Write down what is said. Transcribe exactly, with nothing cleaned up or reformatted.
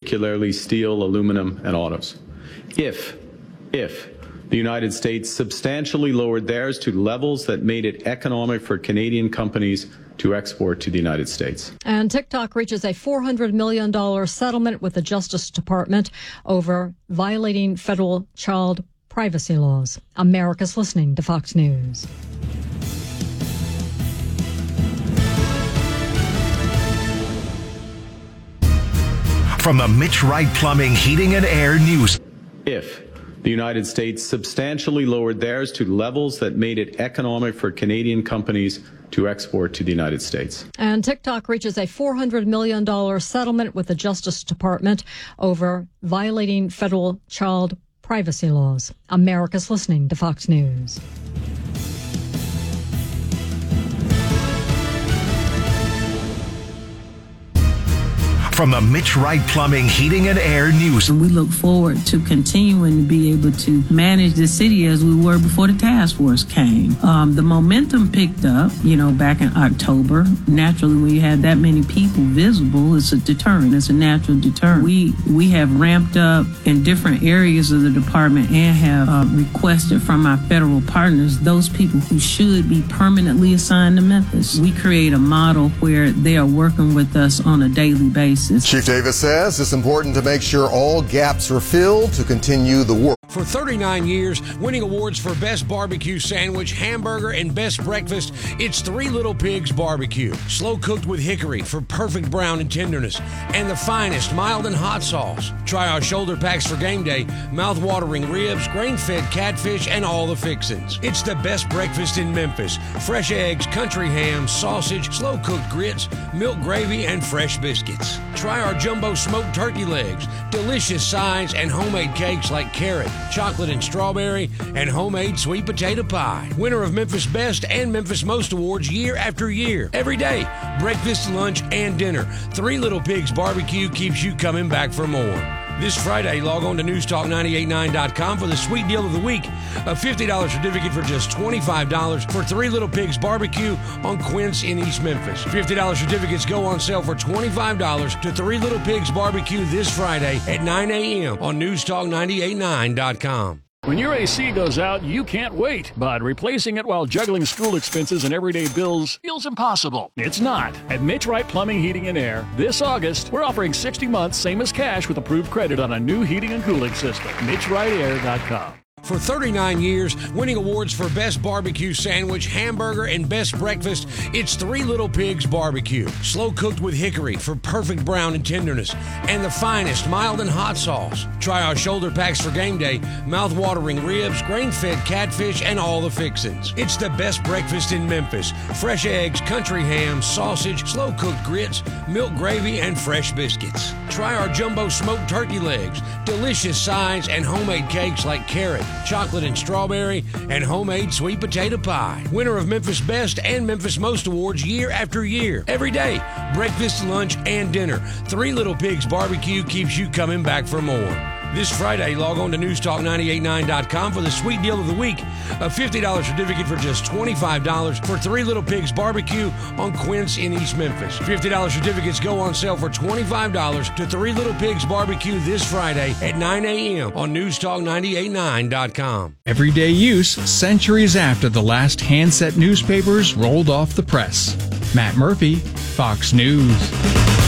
particularly steel, aluminum, and autos. If, if the United States substantially lowered theirs to levels that made it economic for Canadian companies to export to the United States. And TikTok reaches a four hundred million dollars settlement with the Justice Department over violating federal child privacy laws. America's listening to Fox News. From the Mitch Wright Plumbing, Heating and Air News. If the United States substantially lowered theirs to levels that made it economic for Canadian companies to export to the United States. And TikTok reaches a four hundred million dollars settlement with the Justice Department over violating federal child privacy laws. America's listening to Fox News. From the Mitch Wright Plumbing, Heating and Air News. We look forward to continuing to be able to manage the city as we were before the task force came. Um, the momentum picked up, you know, back in October. Naturally, when you have that many people visible, it's a deterrent. It's a natural deterrent. We we have ramped up in different areas of the department and have uh, requested from our federal partners those people who should be permanently assigned to Memphis. We create a model where they are working with us on a daily basis. Chief Davis says it's important to make sure all gaps are filled to continue the work. For thirty-nine years, winning awards for Best Barbecue Sandwich, Hamburger, and Best Breakfast, it's Three Little Pigs Barbecue. Slow cooked with hickory for perfect brown and tenderness, and the finest mild and hot sauce. Try our shoulder packs for game day, mouth-watering ribs, grain-fed catfish, and all the fixins. It's the best breakfast in Memphis. Fresh eggs, country ham, sausage, slow-cooked grits, milk gravy, and fresh biscuits. Try our jumbo smoked turkey legs, delicious sides, and homemade cakes like carrot, chocolate and strawberry, and homemade sweet potato pie. Winner of Memphis Best and Memphis Most Awards year after year. Every day, breakfast, lunch, and dinner. Three Little Pigs Barbecue keeps you coming back for more. This Friday, log on to news talk nine eight nine dot com for the sweet deal of the week. A fifty dollars certificate for just twenty-five dollars for Three Little Pigs Barbecue on Quince in East Memphis. fifty dollars certificates go on sale for twenty-five dollars to Three Little Pigs Barbecue this Friday at nine a.m. on news talk nine eight nine dot com. When your A C goes out, you can't wait. But replacing it while juggling school expenses and everyday bills feels impossible. It's not. At Mitch Wright Plumbing, Heating and Air, this August, we're offering sixty months, same as cash, with approved credit on a new heating and cooling system. Mitch Wright Air dot com. For thirty-nine years, winning awards for Best Barbecue Sandwich, Hamburger, and Best Breakfast, it's Three Little Pigs Barbecue. Slow cooked with hickory for perfect brown and tenderness, and the finest mild and hot sauce. Try our shoulder packs for game day, mouth-watering ribs, grain-fed catfish, and all the fixins. It's the best breakfast in Memphis. Fresh eggs, country ham, sausage, slow-cooked grits, milk gravy, and fresh biscuits. Try our jumbo smoked turkey legs, delicious sides, and homemade cakes like carrot, chocolate and strawberry, and homemade sweet potato pie. Winner of Memphis Best and Memphis Most Awards year after year. Every day, breakfast, lunch, and dinner. Three Little Pigs Barbecue keeps you coming back for more. This Friday, log on to news talk nine eight nine dot com for the sweet deal of the week. A fifty dollars certificate for just twenty-five dollars for Three Little Pigs Barbecue on Quince in East Memphis. fifty dollars certificates go on sale for twenty-five dollars to Three Little Pigs Barbecue this Friday at nine a.m. on news talk nine eight nine dot com. Everyday use centuries after the last handset newspapers rolled off the press. Matt Murphy, Fox News.